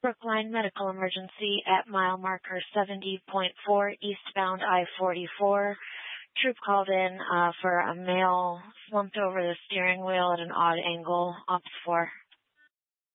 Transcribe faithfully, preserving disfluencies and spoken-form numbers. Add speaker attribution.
Speaker 1: Brookline medical emergency at mile marker seventy point four eastbound I forty-four. Troop called in uh, for a male slumped over the steering wheel at an odd angle, ops four.